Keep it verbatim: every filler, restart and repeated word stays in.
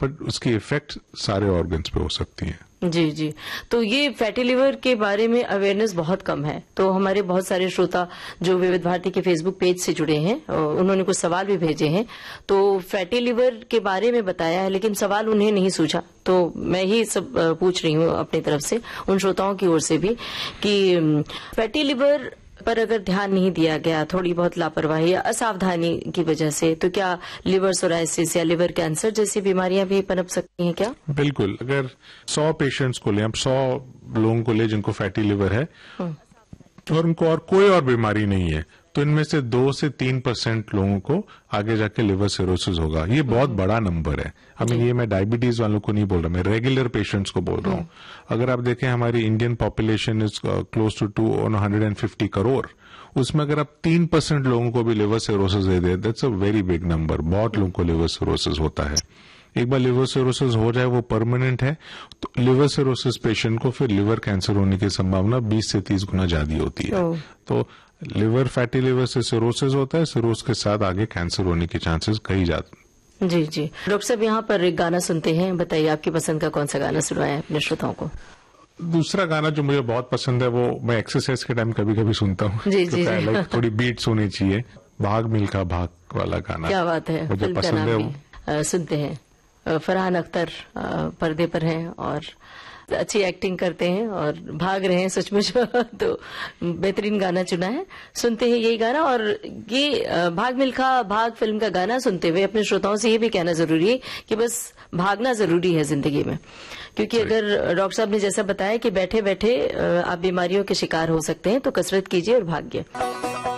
But उसकी effect सारे organs पे हो सकती है। जी जी। तो ये फैटी लिवर के बारे में अवेयरनेस बहुत कम है। तो हमारे बहुत सारे श्रोता जो विविध भारती के फेसबुक पेज से जुड़े हैं, उन्होंने कुछ सवाल भी भेजे हैं। तो फैटी लिवर के बारे में बताया है, लेकिन सवाल उन्हें नहीं सूझा। तो मैं ही सब पूछ रही हूँ अपनी तरफ से, उन श्रोताओं की ओर से भी, कि फैटी लिवर पर अगर ध्यान नहीं दिया गया, थोड़ी बहुत लापरवाही या असावधानी की वजह से, तो क्या लिवर सोराइसिस या लिवर कैंसर जैसी बीमारियां भी पनप सकती हैं क्या? बिल्कुल। अगर सौ पेशेंट्स को ले, हम सौ लोगों को ले जिनको फैटी लिवर है और उनको और कोई और बीमारी नहीं है, तो इनमें से दो से तीन परसेंट लोगों को आगे जाके लिवर सिरोसिस होगा। ये बहुत बड़ा नंबर है। अब ये मैं डायबिटीज वालों को नहीं बोल रहा, मैं रेगुलर पेशेंट्स को बोल रहा हूँ। अगर आप देखें, हमारी Indian population is close to two hundred and fifty crore, उसमें अगर आप तीन परसेंट लोगों को भी liver cirrhosis they they, that's a very big number. बहुत लोगों को लिवर सिरोसिस होता है। एक बार लिवर सिरोसिस हो जाए, वो परमानेंट है, तो लिवर सिरोसिस पेशेंट को फिर लिवर कैंसर होने की संभावना बीस से तीस गुना ज्यादा होती है। तो लिवर फैटी लिवर से सिरोसिस होता है, सिरोसिस के साथ आगे कैंसर होने के चांसेस कई ज्यादा। जी जी। डॉक्टर साहब, यहाँ पर एक गाना सुनते हैं, बताइए आपकी पसंद का कौन सा गाना सुनवाया अपने श्रोताओं को? दूसरा गाना जो मुझे बहुत पसंद है, वो मैं एक्सरसाइज के टाइम कभी कभी सुनता हूँ। जी जी। लाइक थोड़ी बीट्स होनी चाहिए। भाग मिल्खा भाग वाला गाना, क्या बात है, मुझे पसंद है। आ, सुनते हैं। फरहान अख्तर पर्दे पर हैं और अच्छी एक्टिंग करते हैं और भाग रहे हैं सचमुच। तो बेहतरीन गाना चुना है, सुनते हैं यही गाना। और ये भाग मिल्खा भाग फिल्म का गाना सुनते हुए अपने श्रोताओं से ये भी कहना जरूरी है कि बस भागना जरूरी है जिंदगी में, क्योंकि अगर डॉक्टर साहब ने जैसा बताया कि बैठे बैठे आप बीमारियों के शिकार हो सकते हैं, तो कसरत कीजिए और भागिए।